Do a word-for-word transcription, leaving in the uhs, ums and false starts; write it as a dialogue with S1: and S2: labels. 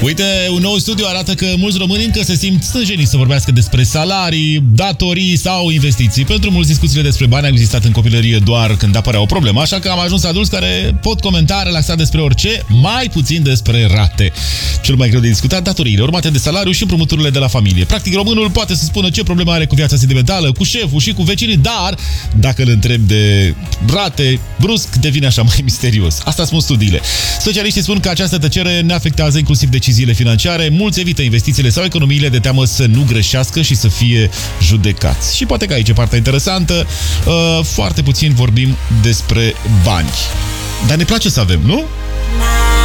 S1: Uite, un nou studiu arată că mulți români încă se simt stânjeniți să vorbească despre salarii, datorii sau investiții. Pentru mulți, discuțiile despre bani au existat în copilărie doar când apărea o problemă, așa că am ajuns adulți care pot comenta relaxat despre orice, mai puțin despre rate. Cel mai greu de discutat, datoriile urmate de salariu și împrumuturile de la familie. Practic, românul poate să spună ce probleme are cu viața sentimentală, cu șeful și cu vecinii, dar dacă îl întreb de rate, brusc devine așa mai misterios. Asta spun studiile. Specialiștii spun că această tăcere ne afectează inclusiv deciziile financiare. Mulți evită investițiile sau economiile de teamă să nu greșească și să fie judecați. Și poate că aici e partea interesantă. Foarte puțin vorbim despre bani. Dar ne place să avem, nu?